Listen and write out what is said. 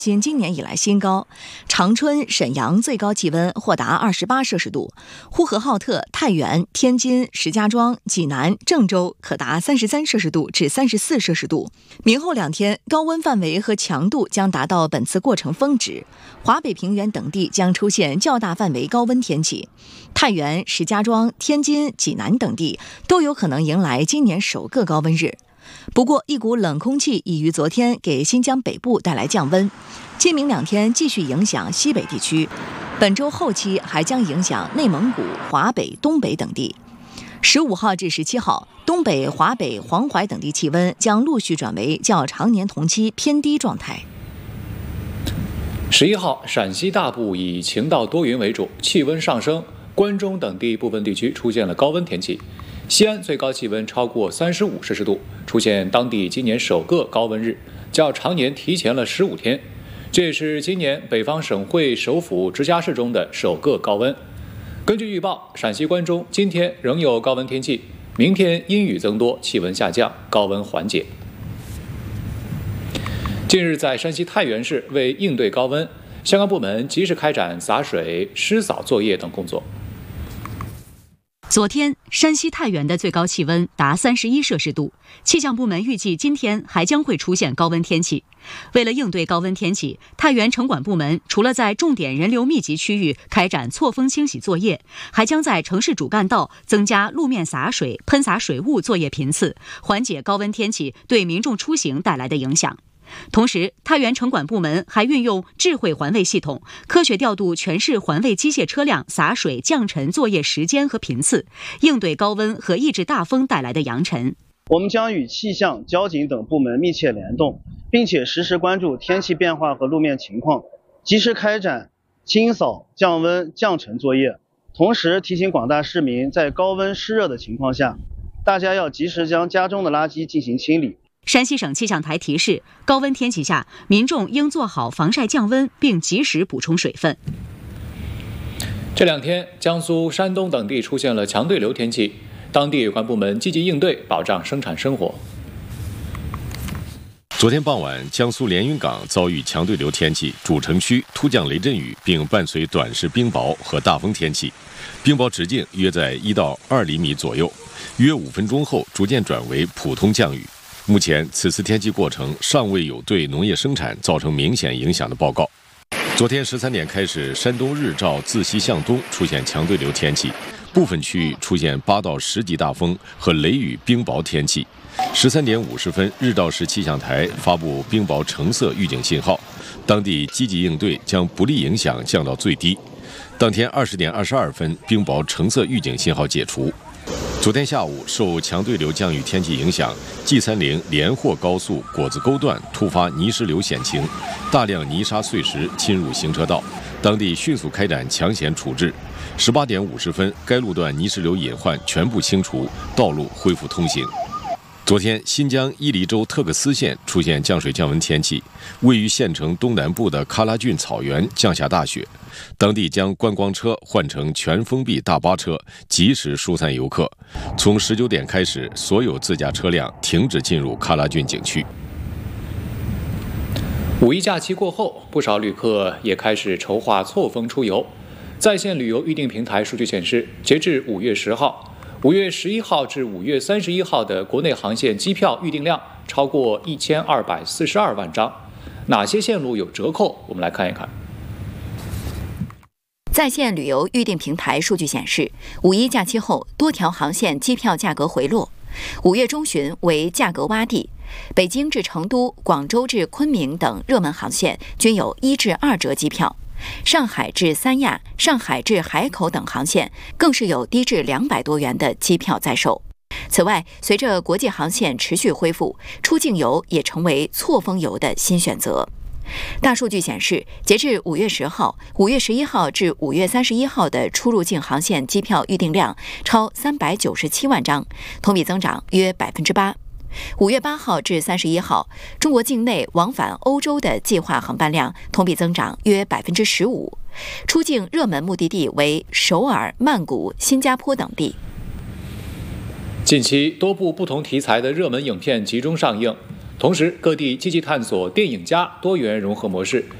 仅今年以来新高，长春、沈阳最高气温或达28摄氏度，呼和浩特、太原、天津、石家庄、济南、郑州可达33摄氏度至34摄氏度。明后2天，高温范围和强度将达到本次过程峰值，华北平原等地将出现较大范围高温天气，太原、石家庄、天津、济南等地都有可能迎来今年首个高温日。不过，一股冷空气已于昨天给新疆北部带来降温，今明2天继续影响西北地区，本周后期还将影响内蒙古、华北、东北等地。15号至17号，东北、华北、黄淮等地气温将陆续转为较常年同期偏低状态。 11号，陕西大部以晴到多云为主，气温上升，关中等地部分地区出现了高温天气。西安最高气温超过35摄氏度，出现当地今年首个高温日，较常年提前了15天。这也是今年北方省会首府直辖市中的首个高温。根据预报，陕西关中今天仍有高温天气，明天阴雨增多，气温下降，高温缓解。近日，在山西太原市，为应对高温，相关部门及时开展洒水、湿扫作业等工作。 昨天，山西太原的最高气温达31摄氏度，气象部门预计今天还将会出现高温天气。为了应对高温天气，太原城管部门除了在重点人流密集区域开展错峰清洗作业，还将在城市主干道增加路面洒水、喷洒水雾作业频次，缓解高温天气对民众出行带来的影响。同时，太原城管部门还运用智慧环卫系统，科学调度全市环卫机械车辆洒水降尘作业时间和频次，应对高温和抑制大风带来的扬尘。 我们将与气象、交警等部门密切联动，并且实时关注天气变化和路面情况，及时开展清扫、降温、降尘作业。同时提醒广大市民，在高温湿热的情况下，大家要及时将家中的垃圾进行清理。 山西省气象台提示，高温天气下，民众应做好防晒降温，并及时补充水分。 这2天，江苏、山东等地出现了强对流天气，当地有关部门积极应对，保障生产生活。 昨天傍晚，江苏连云港遭遇强对流天气，主城区突降雷阵雨，并伴随短时冰雹和大风天气，冰雹直径约在1到2厘米左右，约5分钟后逐渐转为普通降雨。目前，此次天气过程尚未有对农业生产造成明显影响的报告。昨天13点开始，山东日照自西向东出现强对流天气，部分区域出现8到10级大风和雷雨冰雹天气。13点50分，日照市气象台发布冰雹橙色预警信号，当地积极应对，将不利影响降到最低。当天20点22分，冰雹橙色预警信号解除。昨天下午，受强对流降雨天气影响，G30连霍高速果子沟段突发泥石流险情，大量泥沙碎石侵入行车道，当地迅速开展抢险处置。18点50分，该路段泥石流隐患全部清除，道路恢复通行。昨天，新疆伊犁州特克斯县出现降水降温天气，位于县城东南部的喀拉峻草原降下大雪，当地将观光车换成全封闭大巴车，及时疏散游客。从19点开始，所有自驾车辆停止进入喀拉峻景区。 5一假期过后，不少旅客也开始筹划错峰出游。在线旅游预订平台数据显示，截至5月10号。5月11号至5月31号的国内航线机票预订量超过1242万张。哪些线路有折扣？我们来看一看。 在线旅游预订平台数据显示，5一假期后，多条航线机票价格回落。5月中旬为价格洼地，北京至成都、广州至昆明等热门航线均有1至2折机票。上海至三亚、上海至海口等航线更是有低至200多元的机票在售。此外，随着国际航线持续恢复，出境游也成为错峰游的新选择。大数据显示，截至5月10号、5月11号至5月31号的出入境航线机票预订量超397万张，同比增长约8%。5月8号至31号，中国境内往返欧洲的计划航班量同比增长约15%，出境热门目的地为首尔、曼谷、新加坡等地。 近期多部不同题材的热门影片集中上映， 同时，各地积极探索电影加多元融合模式，